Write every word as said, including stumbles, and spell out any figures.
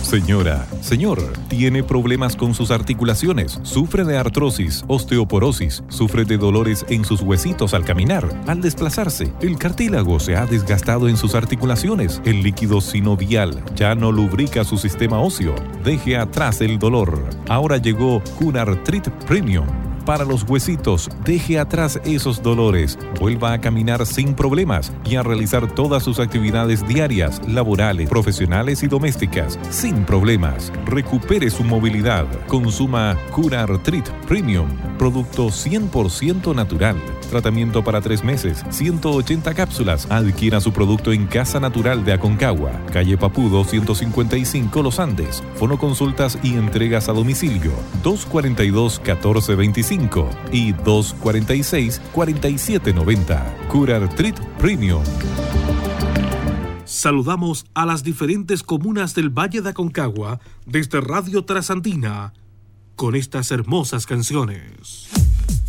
Señora, señor, ¿tiene problemas con sus articulaciones? ¿Sufre de artrosis, osteoporosis? ¿Sufre de dolores en sus huesitos al caminar? Al desplazarse, el cartílago se ha desgastado en sus articulaciones. El líquido sinovial ya no lubrica su sistema óseo. Deje atrás el dolor. Ahora llegó Cunartrit Premium. Para los huesitos, deje atrás esos dolores, vuelva a caminar sin problemas y a realizar todas sus actividades diarias, laborales, profesionales y domésticas sin problemas. Recupere su movilidad. Consuma Cunartrit Premium, producto cien por ciento natural. Tratamiento para tres meses, ciento ochenta cápsulas. Adquiera su producto en Casa Natural de Aconcagua, calle Papudo ciento cincuenta y cinco Los Andes. Fonoconsultas y entregas a domicilio dos cuarenta y dos, catorce veinticinco y dos cuarenta y seis, cuarenta y siete noventa. Cunartrit Premium. Saludamos a las diferentes comunas del Valle de Aconcagua desde Radio Trasandina con estas hermosas canciones.